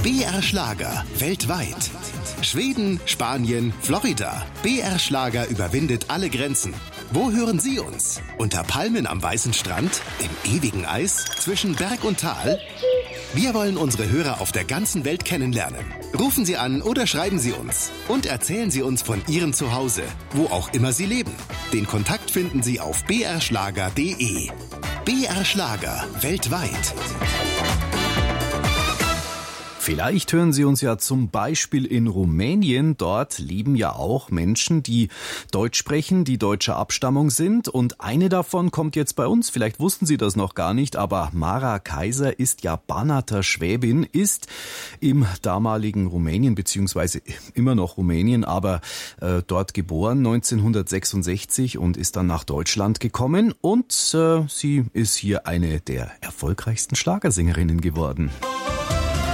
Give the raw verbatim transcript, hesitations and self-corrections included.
B R Schlager weltweit. Schweden, Spanien, Florida. B R Schlager überwindet alle Grenzen. Wo hören Sie uns? Unter Palmen am weißen Strand? Im ewigen Eis? Zwischen Berg und Tal? Wir wollen unsere Hörer auf der ganzen Welt kennenlernen. Rufen Sie an oder schreiben Sie uns. Und erzählen Sie uns von Ihrem Zuhause, wo auch immer Sie leben. Den Kontakt finden Sie auf b r schlager punkt d e. B R Schlager weltweit. Vielleicht hören Sie uns ja zum Beispiel in Rumänien. Dort leben ja auch Menschen, die Deutsch sprechen, die deutscher Abstammung sind. Und eine davon kommt jetzt bei uns. Vielleicht wussten Sie das noch gar nicht, aber Mara Kaiser ist ja Banater Schwäbin, ist im damaligen Rumänien, beziehungsweise immer noch Rumänien, aber äh, dort geboren neunzehnhundertsechsundsechzig und ist dann nach Deutschland gekommen. Und äh, sie ist hier eine der erfolgreichsten Schlagersängerinnen geworden.